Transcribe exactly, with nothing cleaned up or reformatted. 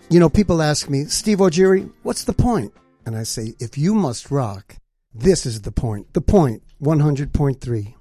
You know, people ask me, Steve O'Geary, what's the point? And I say, if you must rock, this is the point. The Point, one hundred point three.